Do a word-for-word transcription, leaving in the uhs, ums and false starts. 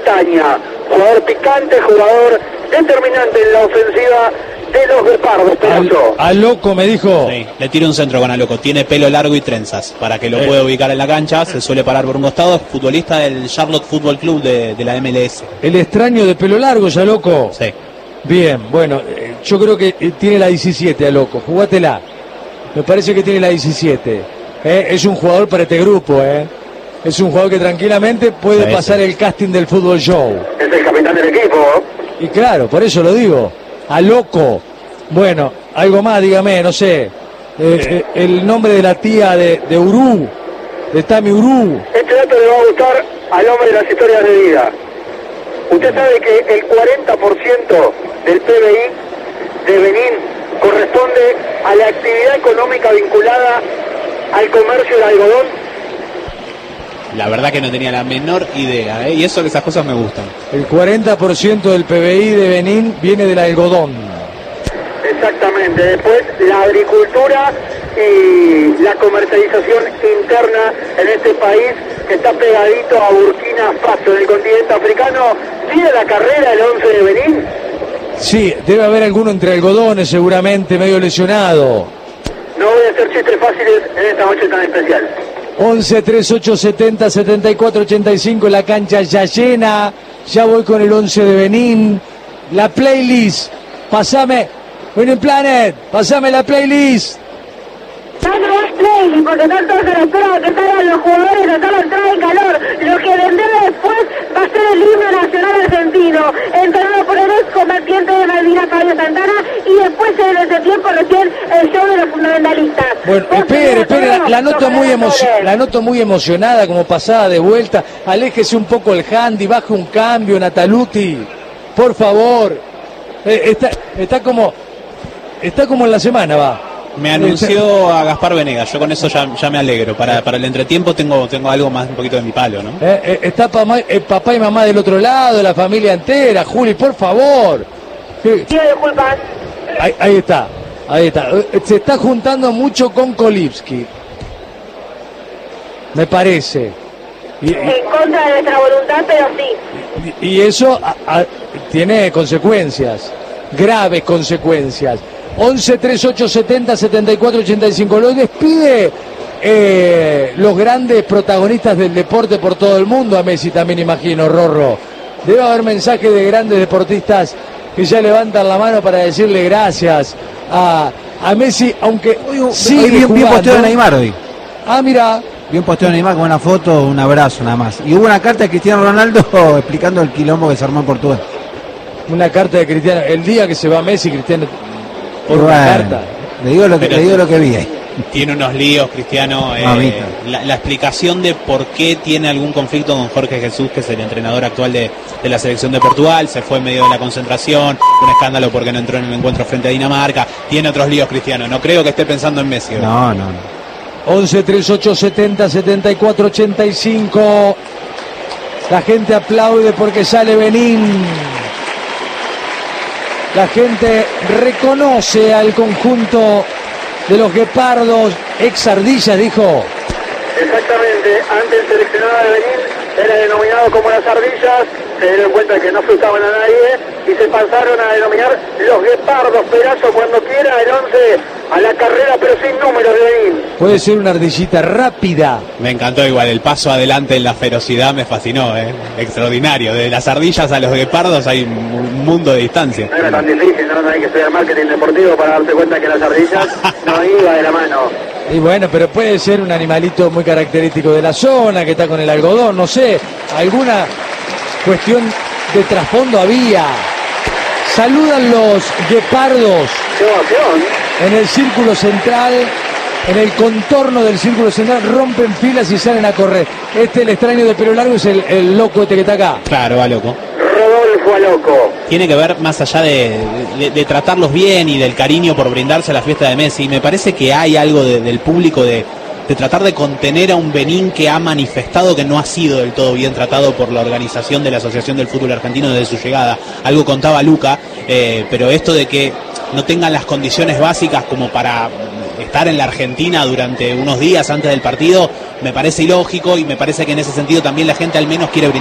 Castaña, jugador picante, jugador determinante en la ofensiva de los guepardos. Al, a Loco me dijo. Sí, le tiro un centro con a Loco, tiene pelo largo y trenzas, para que lo eh. pueda ubicar en la cancha, se suele parar por un costado, es futbolista del Charlotte Football Club de, de la M L S. El extraño de pelo largo, ya Loco. Sí. Bien, bueno, eh, yo creo que eh, tiene la diecisiete a Loco, jugátela. Me parece que tiene la diecisiete. Eh, es un jugador para este grupo, eh. Es un jugador que tranquilamente puede sí, pasar sí. el casting del fútbol show. Es el capitán del equipo. Y claro, por eso lo digo. A Loco. Bueno, algo más, dígame, no sé. Eh, eh, el nombre de la tía de, de Urú, de Tami Urú. Este dato le va a gustar al hombre de las historias de vida. Usted sabe que el cuarenta por ciento del P B I de Benín corresponde a la actividad económica vinculada al comercio del algodón. La verdad que no tenía la menor idea, ¿eh? Y eso, esas cosas me gustan. El cuarenta por ciento del P B I de Benín viene del algodón. Exactamente. Después la agricultura y la comercialización interna en este país que está pegadito a Burkina Faso, en el continente africano. ¿Sigue la carrera el once de Benín? Sí, debe haber alguno entre algodones seguramente, medio lesionado. No voy a hacer chistes fáciles en esta noche tan especial. once, treinta y ocho, setenta, setenta y cuatro, ochenta y cinco, la cancha ya llena. Ya voy con el once de Benín. La playlist, pasame, Winning Planet, pasame la playlist. Dame más playlist, porque están todos a la espera de que salgan los jugadores a toda la entrada en calor. Lo que vendrá después va a ser el himno nacional argentino, entrenado por el ex combatiente de Malvinas, Fabio Santana, y después en ese tiempo recién el show de los fundamentalistas. Bueno, espere, espere, la, la noto muy emo- la noto muy emocionada, como pasada de vuelta. Aléjese un poco el handy, baje un cambio, Nataluti, por favor. Eh, está, está como, está como en la semana, va. Me anunció a Gaspar Venegas, yo con eso ya, ya me alegro. Para, para el entretiempo tengo, tengo algo más, un poquito de mi palo, ¿no? Eh, eh, está papá, eh, papá y mamá del otro lado, la familia entera. Juli, por favor. Pido disculpas. Ahí, ahí está, ahí está. Se está juntando mucho con Kolipski, me parece. Y, en contra de nuestra voluntad, pero sí. Y, y eso a, a, tiene consecuencias, graves consecuencias. once, treinta y ocho, setenta, setenta y cuatro, ochenta y cinco. Lo despide eh, los grandes protagonistas del deporte por todo el mundo. A Messi también, imagino, Rorro. Debe haber mensajes de grandes deportistas que ya levantan la mano para decirle gracias a, a Messi, aunque hoy, sigue hoy bien, jugando. Bien posteo de Neymar hoy. Ah, mira. Bien posteo de Neymar con una foto, un abrazo nada más. Y hubo una carta de Cristiano Ronaldo explicando el quilombo que se armó en Portugal. Una carta de Cristiano. El día que se va Messi, Cristiano... Por bueno, una carta. Le digo lo que, le digo lo que vi ahí. Tiene unos líos, Cristiano. Eh, la, la explicación de por qué tiene algún conflicto con Jorge Jesús, que es el entrenador actual de, de la selección de Portugal. Se fue en medio de la concentración. Un escándalo porque no entró en el encuentro frente a Dinamarca. Tiene otros líos, Cristiano. No creo que esté pensando en Messi. No, no, no. once, treinta y ocho, setenta, setenta y cuatro, ochenta y cinco. La gente aplaude porque sale Benín. La gente reconoce al conjunto de los guepardos, ex ardillas, dijo. Exactamente, antes el seleccionado de Benín era denominado como las ardillas, se dieron cuenta de que no asustaban a nadie y se pasaron a denominar los guepardos. Perazo, cuando quiera, el once a la carrera, pero sin números de Benín. Puede ser una ardillita rápida. Me encantó igual, el paso adelante en la ferocidad me fascinó, ¿eh? Extraordinario. De las ardillas a los guepardos hay un mundo de distancia. No era tan difícil, no, no hay que estudiar marketing deportivo para darse cuenta que las ardillas no iba de la mano. Y bueno, pero puede ser un animalito muy característico de la zona, que está con el algodón, no sé, alguna cuestión de trasfondo había. Saludan los guepardos en el círculo central, en el contorno del círculo central, rompen filas y salen a correr. Este, el extraño de pelo largo, es el, el loco este que está acá. Claro, va loco. Rodolfo Loco. Tiene que ver más allá de, de, de tratarlos bien y del cariño por brindarse a la fiesta de Messi. Me parece que hay algo de, del público de, de tratar de contener a un Benín que ha manifestado que no ha sido del todo bien tratado por la organización de la Asociación del Fútbol Argentino desde su llegada. Algo contaba Luca, eh, pero esto de que no tengan las condiciones básicas como para estar en la Argentina durante unos días antes del partido me parece ilógico, y me parece que en ese sentido también la gente al menos quiere brindar.